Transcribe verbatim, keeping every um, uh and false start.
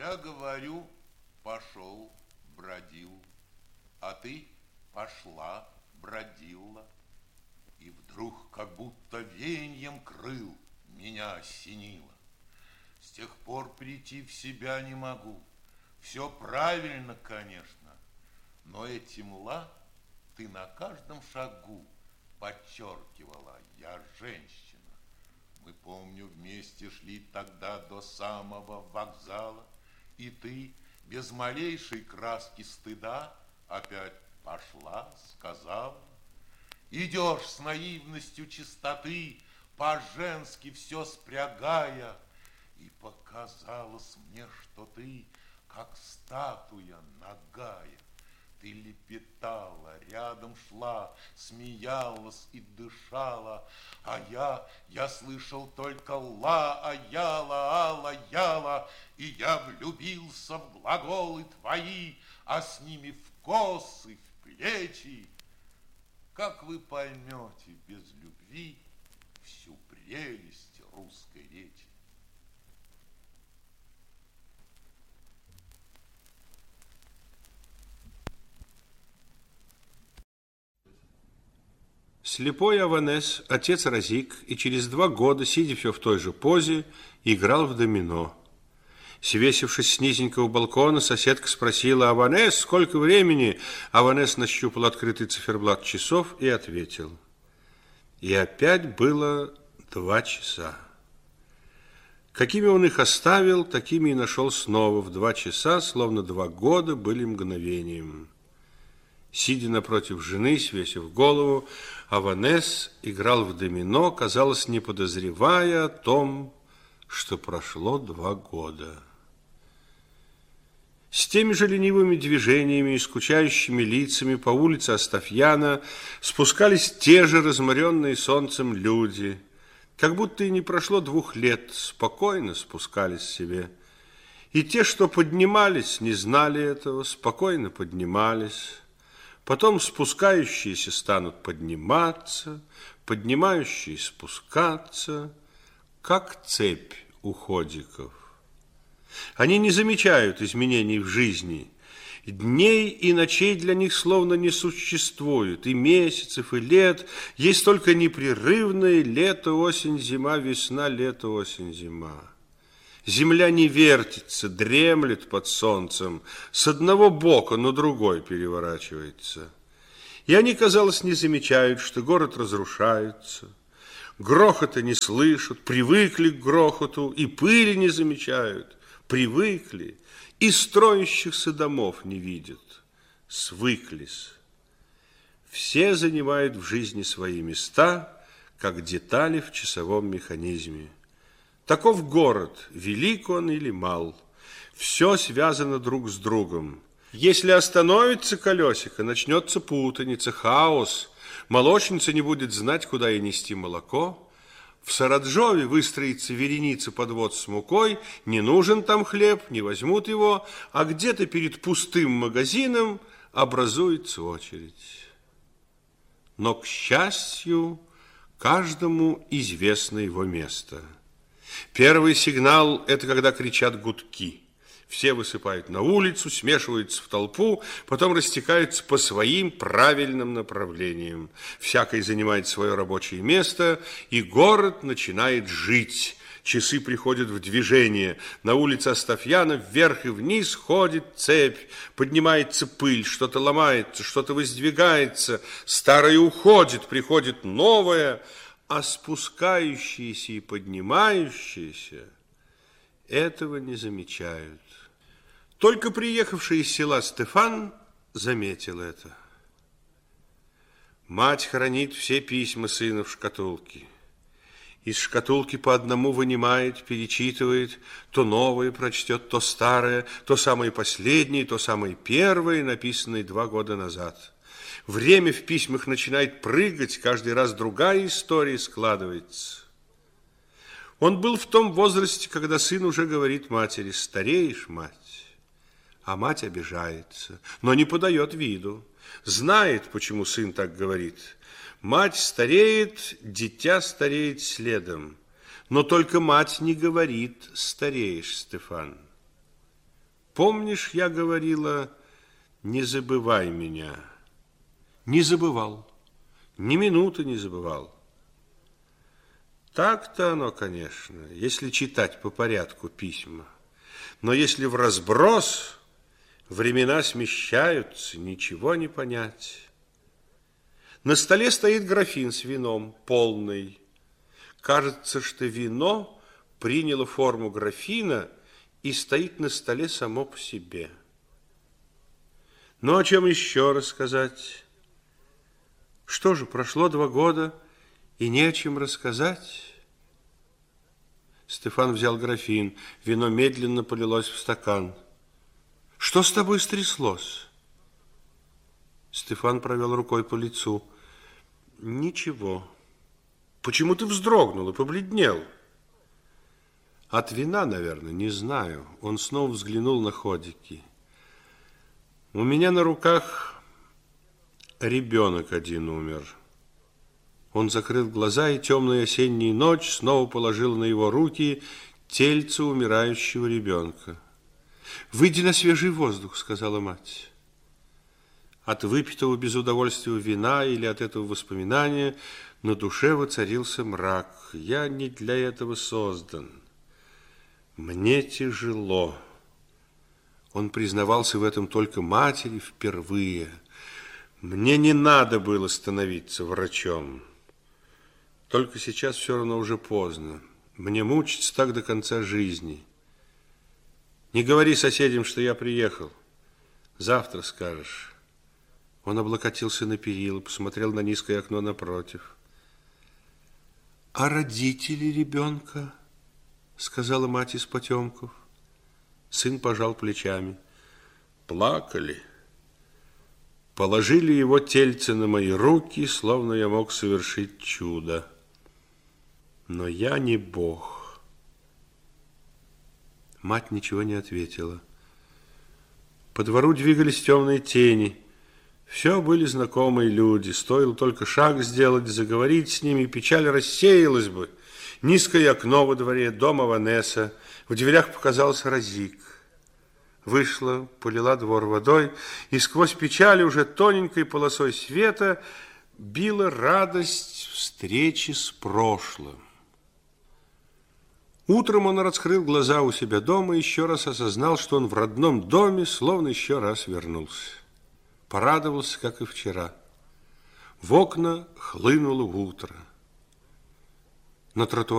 Я говорю, пошел, бродил, а ты пошла, бродила. И вдруг, как будто веяньем крыл, меня осенило. С тех пор прийти в себя не могу. Все правильно, конечно, но этим ла ты на каждом шагу подчеркивала: я женщина. Мы, помню, вместе шли тогда до самого вокзала, и ты без малейшей краски стыда опять пошла, сказала. Идешь с наивностью чистоты, по-женски все спрягая, и показалось мне, что ты, как статуя нагая. Ты лепетала, рядом шла, смеялась и дышала, а я, я слышал только ла, а яла, ала, яла, и я влюбился в глаголы твои, а с ними в косы, в плечи. Как вы поймете без любви всю прелесть русской речи? Слепой Аванес, отец Разик, и через два года, сидя все в той же позе, играл в домино. Свесившись с низенького балкона, соседка спросила: «Аванес, сколько времени?» Аванес нащупал открытый циферблат часов и ответил. И опять было два часа. Какими он их оставил, такими и нашел снова в два часа, словно два года были мгновением. Сидя напротив жены, свесив голову, Аванес играл в домино, казалось, не подозревая о том, что прошло два года. С теми же ленивыми движениями и скучающими лицами по улице Астафьяна спускались те же разморенные солнцем люди, как будто и не прошло двух лет, спокойно спускались себе. И те, что поднимались, не знали этого, спокойно поднимались. Потом спускающиеся станут подниматься, поднимающие спускаться, как цепь у ходиков. Они не замечают изменений в жизни. Дней и ночей для них словно не существует, и месяцев, и лет. Есть только непрерывное лето, осень, зима, весна, лето, осень, зима. Земля не вертится, дремлет под солнцем, с одного бока на другой переворачивается. И они, казалось, не замечают, что город разрушается. Грохота не слышат, привыкли к грохоту, и пыли не замечают, привыкли, и строящихся домов не видят, свыклись. Все занимают в жизни свои места, как детали в часовом механизме. Таков город, велик он или мал, все связано друг с другом. Если остановится колесико, начнется путаница, хаос. Молочница не будет знать, куда ей нести молоко. В Сараджове выстроится вереница подвод с мукой, не нужен там хлеб, не возьмут его, а где-то перед пустым магазином образуется очередь. Но, к счастью, каждому известно его место. Первый сигнал – это когда кричат гудки. Все высыпают на улицу, смешиваются в толпу, потом растекаются по своим правильным направлениям. Всякий занимает свое рабочее место, и город начинает жить. Часы приходят в движение. На улице Астафьяна вверх и вниз ходит цепь. Поднимается пыль, что-то ломается, что-то воздвигается. Старое уходит, приходит новое. А спускающиеся и поднимающиеся этого не замечают. Только приехавший из села Стефан заметил это. Мать хранит все письма сына в шкатулке. Из шкатулки по одному вынимает, перечитывает, то новое прочтет, то старое, то самое последнее, то самое первое, написанное два года назад. Время в письмах начинает прыгать, каждый раз другая история складывается. Он был в том возрасте, когда сын уже говорит матери: «Стареешь, мать». А мать обижается, но не подает виду. Знает, почему сын так говорит. Мать стареет, дитя стареет следом. Но только мать не говорит: «Стареешь, Стефан». Помнишь, я говорила, не забывай меня? Не забывал, ни минуты не забывал. Так-то оно, конечно, если читать по порядку письма. Но если в разброс, времена смещаются, ничего не понять. На столе стоит графин с вином, полный. Кажется, что вино приняло форму графина и стоит на столе само по себе. Но о чем еще рассказать? Что же, прошло два года, и не о чем рассказать? Стефан взял графин, вино медленно полилось в стакан. Что с тобой стряслось? Стефан провел рукой по лицу. Ничего. Почему ты вздрогнул и побледнел? От вина, наверное, не знаю. Он снова взглянул на ходики. У меня на руках ребенок один умер. Он закрыл глаза, и темная осенняя ночь снова положила на его руки тельце умирающего ребенка. «Выйди на свежий воздух», — сказала мать. От выпитого без удовольствия вина или от этого воспоминания на душе воцарился мрак. Я не для этого создан. Мне тяжело. Он признавался в этом только матери впервые. Мне не надо было становиться врачом. Только сейчас все равно уже поздно. Мне мучиться так до конца жизни. Не говори соседям, что я приехал. Завтра скажешь. Он облокотился на перила, посмотрел на низкое окно напротив. А родители ребенка? Сказала мать из потемков. Сын пожал плечами. Плакали. Положили его тельце на мои руки, словно я мог совершить чудо. Но я не Бог. Мать ничего не ответила. По двору двигались темные тени. Все были знакомые люди. Стоило только шаг сделать, заговорить с ними, печаль рассеялась бы. Низкое окно во дворе, дом Аванеса. В дверях показался Розик. Вышла, полила двор водой, и сквозь печаль уже тоненькой полосой света била радость встречи с прошлым. Утром он раскрыл глаза у себя дома и еще раз осознал, что он в родном доме, словно еще раз вернулся. Порадовался, как и вчера. В окна хлынуло утро. На тротуаре